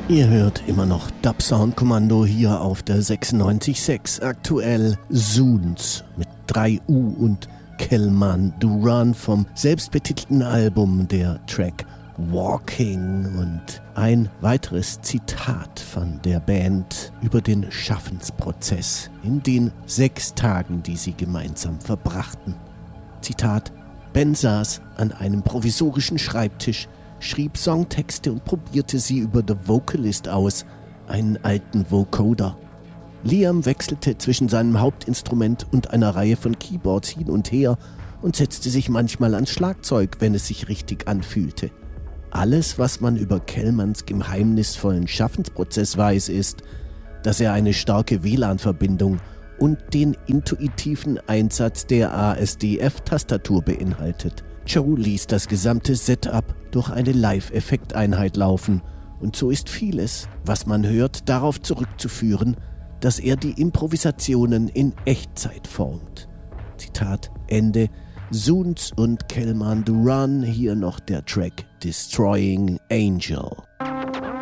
Ihr hört immer noch Dub Sound Kommando hier auf der 96.6. Aktuell Soons mit 3U und Kelman Duran vom selbstbetitelten Album, der Track Walking, und ein weiteres Zitat von der Band über den Schaffensprozess in den 6 Tagen, die sie gemeinsam verbrachten. Zitat: Ben saß an einem provisorischen Schreibtisch, schrieb Songtexte und probierte sie über The Vocalist aus, einen alten Vocoder. Liam wechselte zwischen seinem Hauptinstrument und einer Reihe von Keyboards hin und her und setzte sich manchmal ans Schlagzeug, wenn es sich richtig anfühlte. Alles, was man über Kelmans geheimnisvollen Schaffensprozess weiß, ist, dass er eine starke WLAN-Verbindung und den intuitiven Einsatz der ASDF-Tastatur beinhaltet. Joe ließ das gesamte Setup durch eine Live-Effekteinheit laufen, und so ist vieles, was man hört, darauf zurückzuführen, dass er die Improvisationen in Echtzeit formt. Zitat Ende. Soons und Kelman Duran, hier noch der Track Destroying Angel.